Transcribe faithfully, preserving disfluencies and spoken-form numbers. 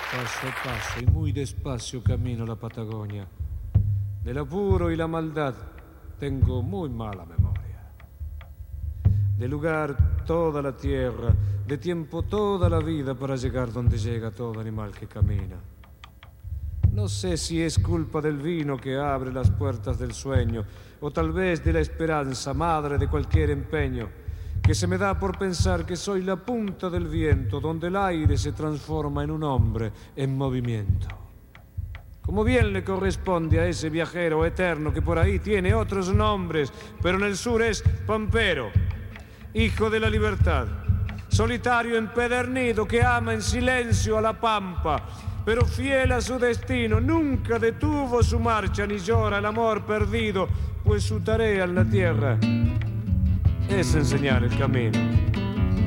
Paso a paso y muy despacio camino la Patagonia. Del apuro y la maldad tengo muy mala memoria. De lugar toda la tierra, de tiempo toda la vida para llegar donde llega todo animal que camina. No sé si es culpa del vino que abre las puertas del sueño, o tal vez de la esperanza, madre de cualquier empeño, que se me da por pensar que soy la punta del viento donde el aire se transforma en un hombre en movimiento. Como bien le corresponde a ese viajero eterno que por ahí tiene otros nombres, pero en el sur es pampero, hijo de la libertad, solitario empedernido que ama en silencio a la pampa, pero fiel a su destino, nunca detuvo su marcha ni llora el amor perdido, pues su tarea en la tierra es enseñar el camino.